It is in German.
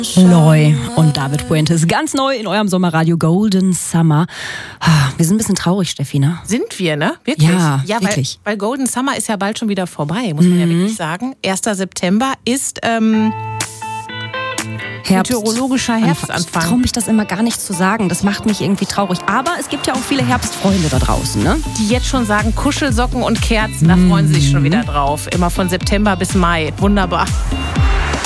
Loy und David Fuentes. Ganz neu in eurem Sommerradio Golden Summer. Wir sind ein bisschen traurig, Steffi, ne? Sind wir, ne? Wirklich? Ja, wirklich. Weil Golden Summer ist ja bald schon wieder vorbei, muss man ja wirklich sagen. 1. September ist meteorologischer Herbstanfang. Ich traue mich das immer gar nicht zu sagen. Das macht mich irgendwie traurig. Aber es gibt ja auch viele Herbstfreunde da draußen, ne? Die jetzt schon sagen, Kuschelsocken und Kerzen, da freuen sie sich schon wieder drauf. Immer von September bis Mai. Wunderbar.